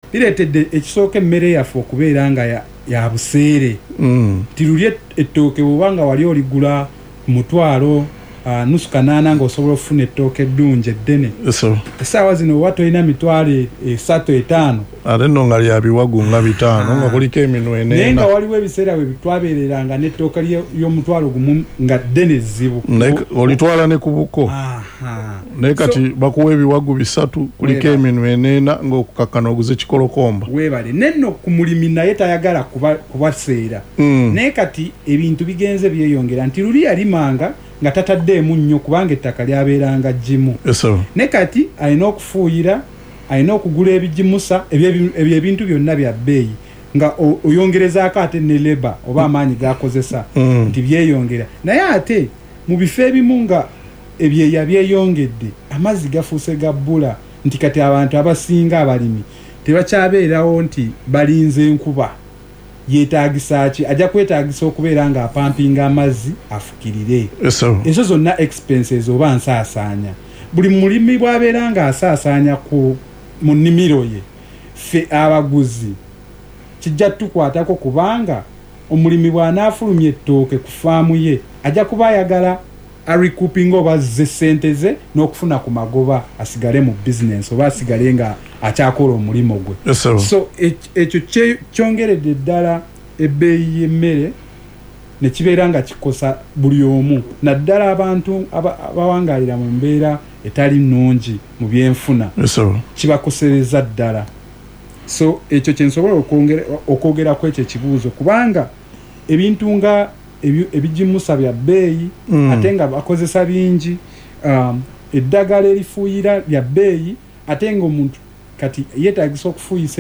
biretedde ekisooka emmere yaffe okubeera nga ya buseere tirulye ettooke bw'obanga wali oligula ku mutwalo nusu kanaana ng'osobola okufuna ettooke eddungi eddene essaawa zino oba tolina mitwalo 3-5 ate nno nga lya biwagu nga 5 nga kuliko eminwe enena naye nga waliwo ebiseera bwe twabeereranga n'ettooke ly'omutwalo gumu nga ddene zzibu olitwala ne ku buko naye kati bakuwa ebiwagu 3 kuliko eminwe enena ng'okukakkana oguze kikolokomba weebale nenno ku mulimi naye tayagala kubaseera naye kati ebintu bigenze byeyongera nti luli yalimanga nga tataddeemu nnyo kubanga ettaka lyabeeranga ggimu ne kati alina okufuuyira alina okugula ebigimusa ebyo ebintu byonna bya bbeeyi nga oyongerezaako ate ne leba oba amaanyi gakozesa nti byeyongera naye ate mu bifo ebimu nga ebyeya byeyongedde amazzi gafuuse gabbula nti kati abantu abasinga abalimi tebakyabeerawo nti balinze enkuba yeetaagisa ki ajja kwetaagisa okubeera nga apampinga amazzi afukirire ezo zonna expenses oba nsaasaanya buli mulimi bw'abeera nga asaasaanya mu nnimiro ye ffe abaguzi kijja tukwatako kubanga omulimi bw'anaafulumya ettooke ku faamu ye ajja kuba ayagala recouping oba ze ssente ze n'okufuna ku magoba asigale mu bizinensi oba asigale nga akyakola omulimu gwe so ekyo kyongeredde ddala ebbeeyi y'emmere ne kibeera nga kikosa buli omu naddala abantu abawangaalira mu mbeera etali nnungi mu byenfuna kibakosereza ddala so ekyo kyensobola okwogera ku ekyo ekibuuzo kubanga ebintu nga ebigimusa bya bbeeyi ate nga bakozesa bingi eddagala erifuuyira lya bbeeyi ate nga omuntu kati yeetaagisa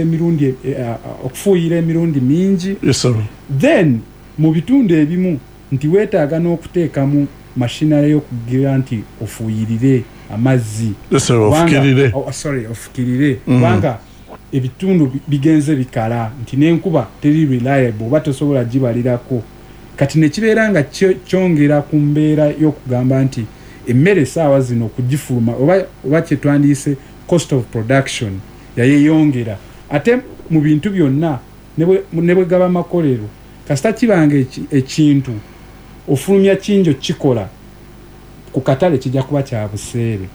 okufuuyira emirundi mingi then mu bitundu ebimu nti weetaaga n'okuteekamu mashinale y'okugira nti ofuuyirire amazzi ofukirire kubanga ebitundu bigenze bikala nti n'enkuba teri reliable oba tosobola gibalirako kati ne kibeera nga kyongera ku mbeera y'okugamba nti emmere essaawa zino okugifuluma oba kye twandiyise cost of production yayeyongera ate mu bintu byonna ne bwe gaba makolero kasita kibanga ekintu ofulumya kinjo kikola ku katale kijja kuba kya buseere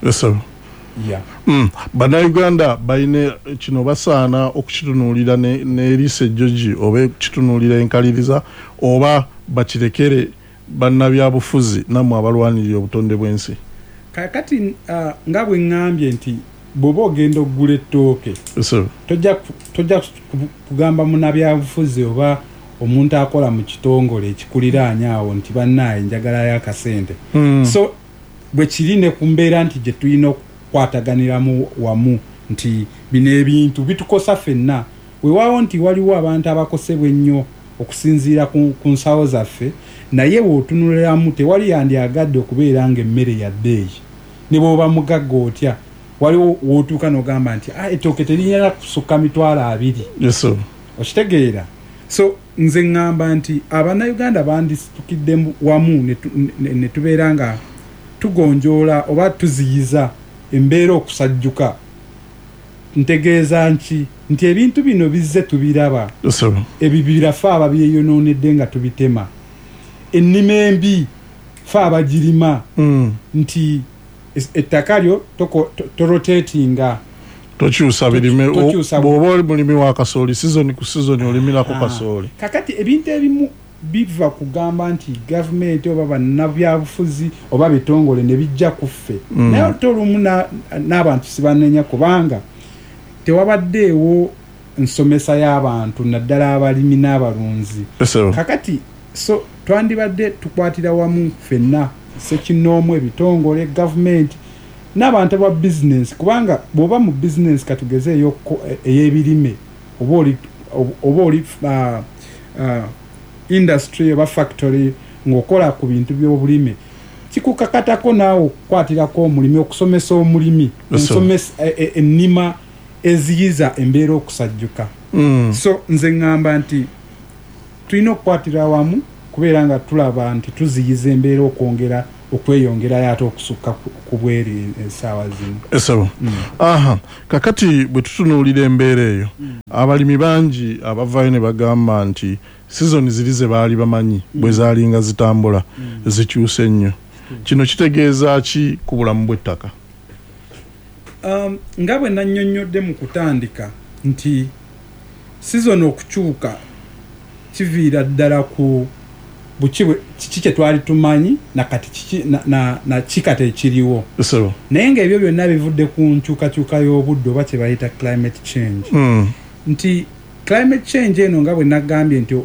bannayuganda balina kino basaana okukitunuulira n'eriisa ejjogi oba ekitunuulira enkaliriza oba bakirekere bannabyabufuzi nammwe abalwanirira obutonde bw'ensi kakati nga bwe ŋŋambye nti bw'oba ogenda okugula ettooke tojja kugamba munnabyabufuzi oba omuntu akola mu kitongole ekikuliraanya awo nti bannaaye njagalayo akasente so bwe kiri ne ku mbeera nti gye tulina okukwataganiramu wamu nti bino ebintu bitukosa ffenna weewaawo nti waliwo abantu abakosebwa ennyo okusinziira ku nsawo zaffe naye bw'otunuliramu tewali yandyagadde okubeera nga emmere ya bbeeyi ne bw'oba mugagga otya waliwo w'otuuka n'ogamba nti ettooke terinyala kusukka $20 okitegeera so nze ŋŋamba nti abannayuganda bandisitukidde wamu ne tubeera nga tugonjoola oba tuziyiza embeera okusajjuka ntegeeza nti ebintu bino bizze tubiraba ebibira fe ababyeyonoonedde nga tubitema ennima embi fe abagirima nti ettaka lyo toroteetinga tokyusa birime bw'oba oli mulimi wa kasooli sizoni ku sizoni olimirako kasooli kakati ebintu ebimu biva kugamba nti gavumenti oba bannabyabufuzi oba bitongole ne bijja ku ffe naye ate olumu n'abantu sibanenya kubanga tewabaddeewo nsomesa y'abantu naddala abalimi n'abalunzi kakati so twandibadde tukwatira wamu ffenna sekinoomu ebitongole gavumenti n'abantu aba bizinensi kubanga bw'oba mu bizinensi katugezeeyo ey'ebirime oba oli industry oba factory ng'okola ku bintu by'obulime kikukakatako naawe okukwatirako omulimi okusomesa omulimi ennima eziyiza embeera okusajjuka so nze ŋŋamba nti tulina okukwatira wamu kubeera nga tulaba nti tuziyiza embeera okwongera okweyongera ate okusukka ku bweri essaawa zino. Esabo. Aha, kakati bwe tutunuulira embeera eyo abalimi bangi abavaayo ne bagamba nti sizoni ziri ze baali bamanyi bwe zaalinga zitambula zikyuse nnyo. Kino kitegeeza ki ku bulamu bw'ettaka? Nga bwe nannyonnyodde mu kutandika nti sizoni okukyuka kiviira ddala ku kiki kye twali tumanyi nakati na kikate ekiriwo. Naye ng'ebyo byonna bivudde ku nkyukakyuka y'obudde oba kye bayita climate change. Nti climate change eno nga bwe nagambye nti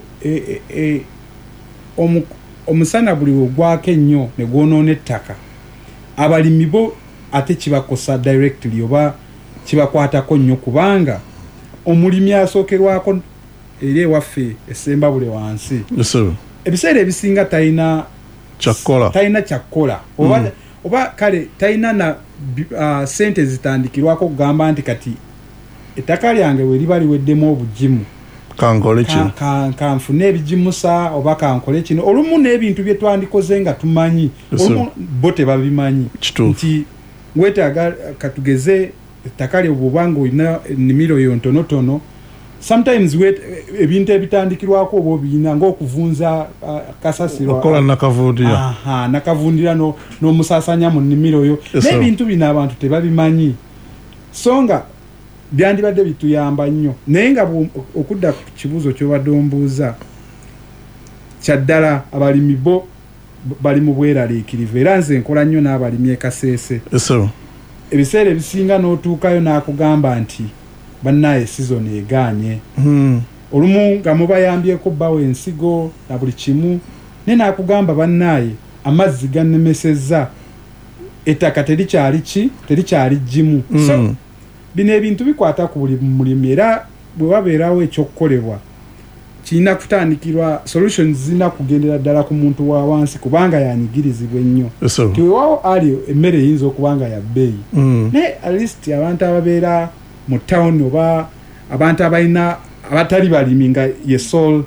omusana buli ogwako ennyo ne gwonoona ettaka, abalimi bo ate kibakosa directly oba kibakwatako nnyo kubanga omulimi asookerwako eri ewaffe esemba bule wansi. Ebiseera ebisinga talina kyakkola oba kale talina na sente zitandikirwako okugamba nti kati ettaka lyange we liba liweddemu obugimu kanfune ebigimusa oba kankole kino. Olumu n'ebintu bye twandikoze nga tumanyi olumu bo tebabimanyi nti wetaaga katugeze ettaka lye bw'obanga olina ennimiro yo ntonotono sometimes ebintu ebitandikirwako oba obiyina ng'okuvunza kasasiro okola nakavundira nakavundira n'omusaasanya mu nnimiro yo n'ebintu bino abantu tebabimanyi so nga byandibadde bituyamba nnyo. Naye nga okudda ku kibuuzo ky'obadde ombuuza kyaddala abalimi bo bali mu bweraliikirivu era nze nkola nnyo n'abalimi ekaseese. Ebiseera ebisinga n'otuukayo n'akugamba nti bannaye sizoni eganye olumu nga mubayambyeko bawo ensigo na buli kimu ne nakugamba bannaye amazzi gannemesezza ettaka terikyali ggimu. So bino ebintu bikwata ku buli mulimi era bwe wabeerawo ekyokukolebwa kirina kutandikirwa solutions zirina kugendera ddala ku muntu wa wansi kubanga yanyigirizibwa ennyo. Tiweewawo ali emmere eyinza okuba nga ya bbeeyi naye at least abantu ababeera mu town oba abantu abatali balimi nga ye sole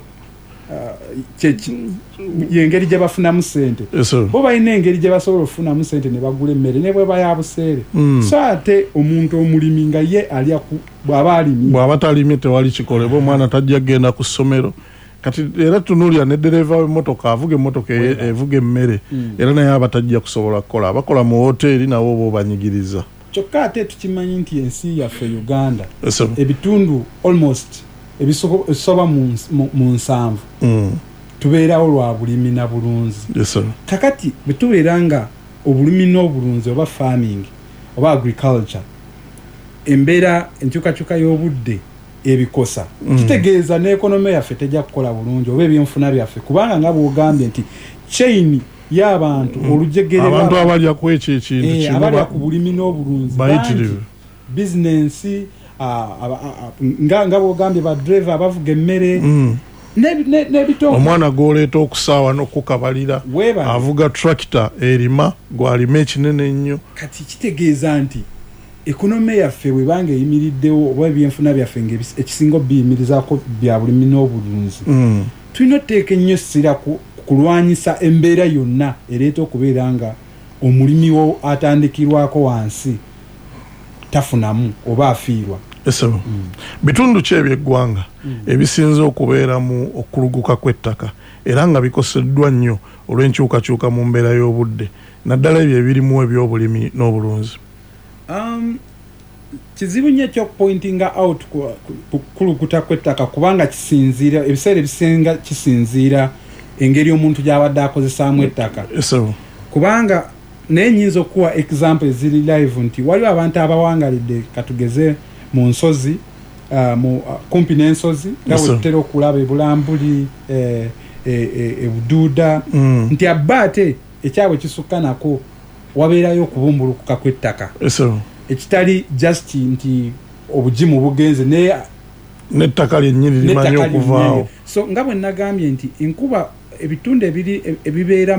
yengeri gye bafunamu ssente bo balina engeri gye basobola okufunamu ssente ne bagula emmere ne bwe baya buseere. So ate omuntu omulimi nga ye alya bw'aba alimi bw'aba talimye tewali kikolebwa omwana tajja genda ku ssomero kati era tunuulira ne dereva w'emmotoka avuga emmotoka evuga emmere era naye aba tajja kusobola kukola abakola mu hoteeri nabo bo banyigiriza. Kyokka ate tukimanyi nti ensi yaffe Uganda ebitundu almost ebisoba mu 7 tubeerawo lwa bulimi na bulunzi. Kakati bwe tubeera nga obulimi n'obulunzi oba farming oba agriculture embeera enkyukakyuka y'obudde ebikosa kitegeeza n'ekonome yaffe tejja kukola bulungi oba ebyenfuna byaffe kubanga nga bw'ogambye nti chain y'abantu olujegere abantu abalya ku ekyo ekintu abalya ku bulimi n'obulunzi bizinensi nga bw'ogambye badriver abavuga emmere n'ebitongole omwana gw'oleeta okusaawa n'okukabalira avuga tractor erima gw'alima ekinene ennyo. Kati kitegeeza nti ekonome yaffe bwebanga eyimiriddewo oba ebyenfuna byaffe ekisinga obiyimirizaako bya bulimi n'obulunzi tulina oteeka ennyo essira kulwanyisa embeera yonna ereeta okubeera nga omulimi wo atandikirwako wansi tafunamu oba afiirwa. Bitundu ki eby'eggwanga ebisinze okubeera mu okuluguka kw'ettaka era nga bikoseddwa nnyo olw'enkyukakyuka mu mbeera y'obudde naddala ebyo ebirimu eby'obulimi n'obulunzi? Kizibu nnyo ekyokupointinga out kulukuta kw'ettaka kubanga kisinziira ebiseera ebisinga kisinziira engeri omuntu gy'abadde akozesaamu ettaka kubanga naye nnyinza okuwa example eziri live nti waliwo abantu abawangalidde katugeze mu nsozi kumpi n'ensozi nga bwe tutera okulaba ebulambuli ebuduuda nti abba ate ekyabwe kisukka nako wabeerayo okubumbulukuka kw'ettaka ekitali just nti obugimu bugenze n'ettaka lyennyini limanyi okuvaawo. So nga bwe nagambye nti enkuba ebitundu ebibeera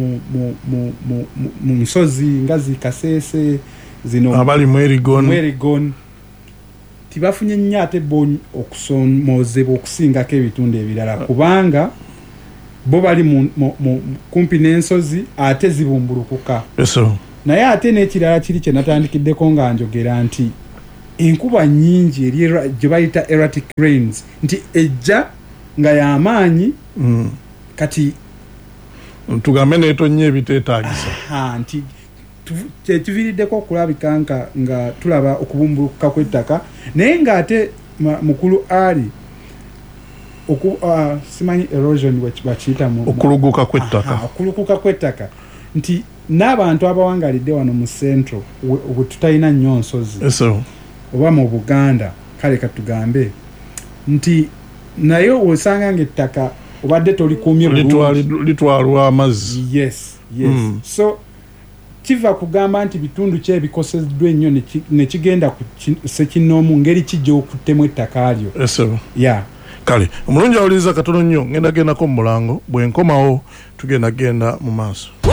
mu nsozi nga zikaseese zino abali mu Erigon tibafunye nnyo ate bo okusomoozebwa okusingako ebitundu ebirala kubanga bo bali kumpi n'ensozi ate zibumbulukuka. Naye ate n'ekirala kiri kye natandikiddeko nga njogera nti enkuba nnyingi gye bayita erratic rains nti ejja nga y'amaanyi kati tugambe n'etonnya ebiteetaagisa nti kyekiviiriddeko okulabika nga tulaba okubumbulukuka kw'ettaka naye ng'ate mukulu ali simanyi erosion bakiyita okuluguka kw'ettaka nti n'abantu abawangalidde wano mu centro we tutalina nnyo nsozi oba mu Buganda kale katugambe nti naye osanga ng'ettaka obadde tolikumye litwalwa amazzi. Yes. So kiva kugamba nti bitundu kye bikoseddwa ennyo ne kigenda ku Ssekinnoomu ngeri kijja okuttemu ettaka lyo. Kale omulungi awuliriza katono nnyo ngenda gendako mu mulango bwe nkomawo tugenda mu maaso.